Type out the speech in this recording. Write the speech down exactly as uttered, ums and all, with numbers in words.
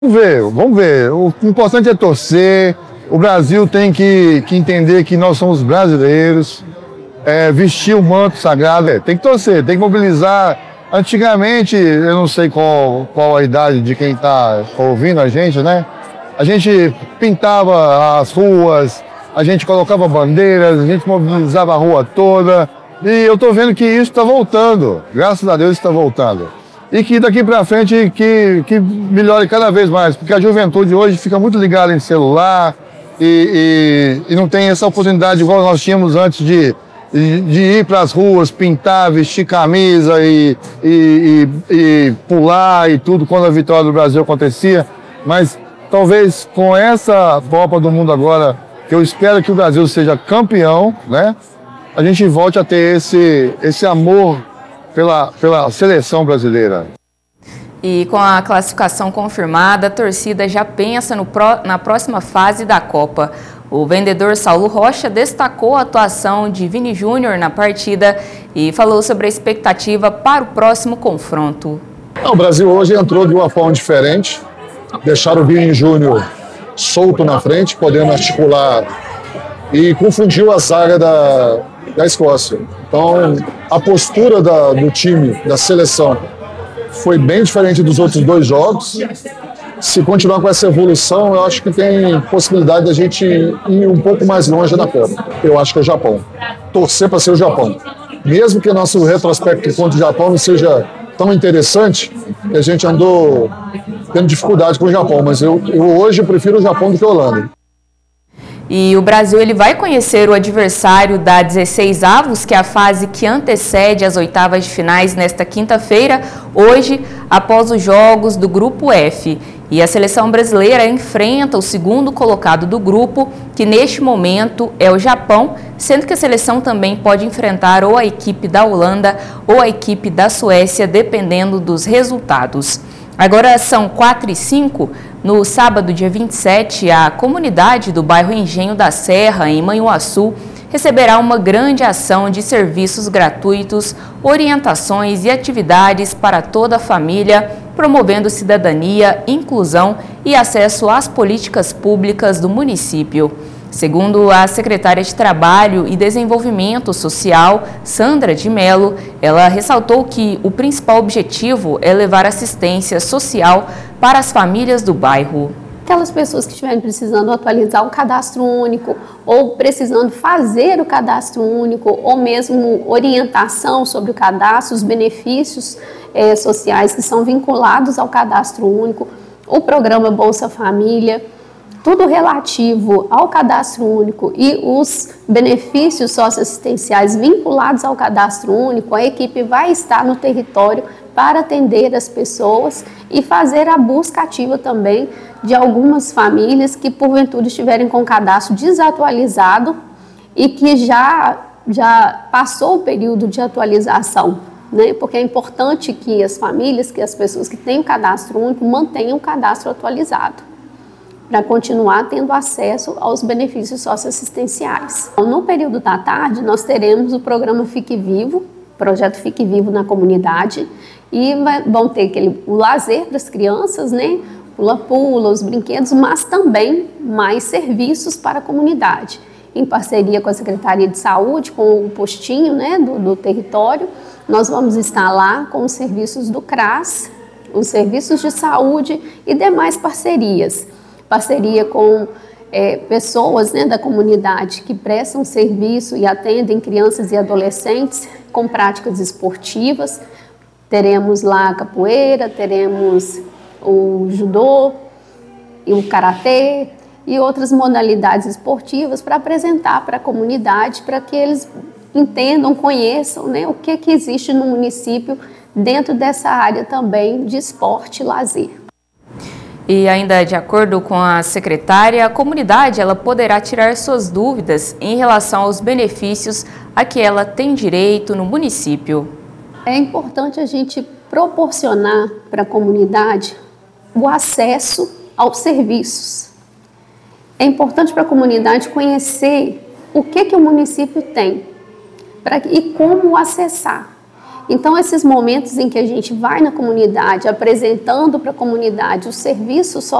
Vamos ver, vamos ver. O importante é torcer. O Brasil tem que, que entender que nós somos brasileiros, é, vestir o manto sagrado, é, tem que torcer, tem que mobilizar. Antigamente, eu não sei qual, qual a idade de quem está ouvindo a gente, né? A gente pintava as ruas, a gente colocava bandeiras, a gente mobilizava a rua toda. E eu estou vendo que isso está voltando, graças a Deus está voltando. E que daqui para frente que, que melhore cada vez mais, porque a juventude hoje fica muito ligada em celular e, e, e não tem essa oportunidade igual nós tínhamos antes de, de, de ir para as ruas, pintar, vestir camisa e, e, e, e pular e tudo quando a vitória do Brasil acontecia. Mas talvez com essa Copa do Mundo agora, que eu espero que o Brasil seja campeão, né? A gente volte a ter esse, esse amor Pela, pela seleção brasileira. E com a classificação confirmada, a torcida já pensa no pró, na próxima fase da Copa. O vendedor Saulo Rocha destacou a atuação de Vini Júnior na partida e falou sobre a expectativa para o próximo confronto. O Brasil hoje entrou de uma forma diferente, deixaram o Vini Júnior solto na frente, podendo articular e confundiu a zaga da, da Escócia. Então, a postura da, do time, da seleção, foi bem diferente dos outros dois jogos. Se continuar com essa evolução, eu acho que tem possibilidade da gente ir um pouco mais longe na Copa. Eu acho que é o Japão. Torcer para ser o Japão. Mesmo que o nosso retrospecto contra o Japão não seja tão interessante, a gente andou tendo dificuldade com o Japão, mas eu, eu hoje eu prefiro o Japão do que a Holanda. E o Brasil ele vai conhecer o adversário da dezesseis avos, que é a fase que antecede as oitavas de finais nesta quinta-feira, hoje, após os jogos do Grupo F. E a seleção brasileira enfrenta o segundo colocado do grupo, que neste momento é o Japão, sendo que a seleção também pode enfrentar ou a equipe da Holanda ou a equipe da Suécia, dependendo dos resultados. Agora são quatro e cinco. No sábado, dia vinte e sete, a comunidade do bairro Engenho da Serra, em Manhuaçu, receberá uma grande ação de serviços gratuitos, orientações e atividades para toda a família, promovendo cidadania, inclusão e acesso às políticas públicas do município. Segundo a secretária de Trabalho e Desenvolvimento Social, Sandra de Mello, ela ressaltou que o principal objetivo é levar assistência social para as famílias do bairro. Aquelas pessoas que estiverem precisando atualizar o cadastro único ou precisando fazer o cadastro único ou mesmo orientação sobre o cadastro, os benefícios eh, sociais que são vinculados ao cadastro único, o programa Bolsa Família, tudo relativo ao cadastro único e os benefícios socioassistenciais vinculados ao cadastro único, a equipe vai estar no território para atender as pessoas e fazer a busca ativa também de algumas famílias que porventura estiverem com o cadastro desatualizado e que já, já passou o período de atualização, né? Porque é importante que as famílias, que as pessoas que têm o cadastro único mantenham o cadastro atualizado, para continuar tendo acesso aos benefícios socioassistenciais. No período da tarde, nós teremos o programa Fique Vivo, projeto Fique Vivo na comunidade, e vai, vão ter aquele, o lazer para as crianças, né? Pula-pula, os brinquedos, mas também mais serviços para a comunidade, em parceria com a Secretaria de Saúde, com o postinho, né, do, do território. Nós vamos estar lá com os serviços do CRAS, os serviços de saúde e demais parcerias. Parceria com é, pessoas, né, da comunidade que prestam serviço e atendem crianças e adolescentes com práticas esportivas. Teremos lá a capoeira, teremos o judô e o karatê e outras modalidades esportivas para apresentar para a comunidade, para que eles entendam, conheçam, né, o que, que existe no município dentro dessa área também de esporte e lazer. E ainda de acordo com a secretária, a comunidade ela poderá tirar suas dúvidas em relação aos benefícios a que ela tem direito no município. É importante a gente proporcionar para a comunidade o acesso aos serviços. É importante para a comunidade conhecer o que, que o município tem pra, e como acessar. Então, esses momentos em que a gente vai na comunidade, apresentando para a comunidade os serviços